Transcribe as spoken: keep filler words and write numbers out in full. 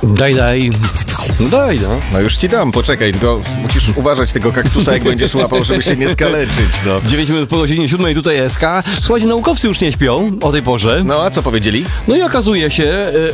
Daj, daj. No daj, no. No już ci dam, poczekaj, tylko musisz uważać tego kaktusa, jak będziesz łapał, żeby się nie skaleczyć, no. dziewięć minut po godzinie siódmej, tutaj S K. Słuchajcie, naukowcy już nie śpią o tej porze. No, a co powiedzieli? No i okazuje się,